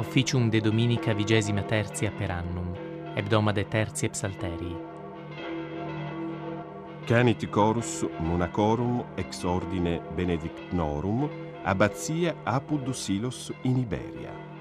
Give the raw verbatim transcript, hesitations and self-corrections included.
officium de dominica vigesima tertia per annum, hebdomade tertiae psalterii. Canit chorus monacorum ex ordine benedictnorum abbatia Apud Silos in Iberia.